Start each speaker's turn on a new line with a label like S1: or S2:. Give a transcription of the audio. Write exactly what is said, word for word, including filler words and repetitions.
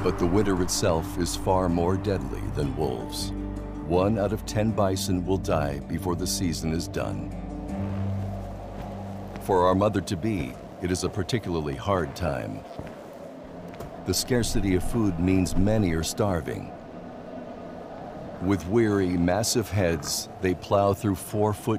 S1: But the winter itself is far more deadly than wolves. One out of ten bison will die before the season is done. For our mother-to-be, it is a particularly hard time. The scarcity of food means many are starving. With weary, massive heads, they plow through four-foot